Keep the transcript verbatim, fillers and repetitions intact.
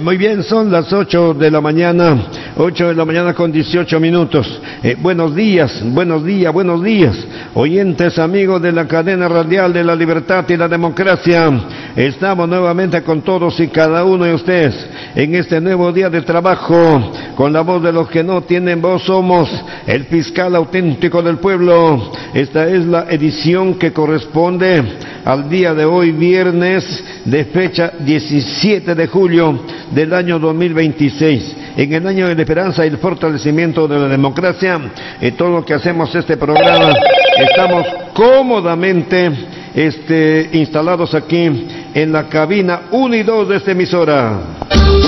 Muy bien, son las ocho de la mañana, ocho de la mañana con dieciocho minutos. Eh, buenos días, buenos días, buenos días. Oyentes, amigos de la cadena radial de la libertad y la democracia. Estamos nuevamente con todos y cada uno de ustedes en este nuevo día de trabajo. Con la voz de los que no tienen voz somos el fiscal auténtico del pueblo. Esta es la edición que corresponde al día de hoy, viernes, de fecha diecisiete de julio del año dos mil veintiséis. En el año de la esperanza y el fortalecimiento de la democracia, en todo lo que hacemos este programa, estamos cómodamente este, instalados aquí en la cabina uno y dos de esta emisora.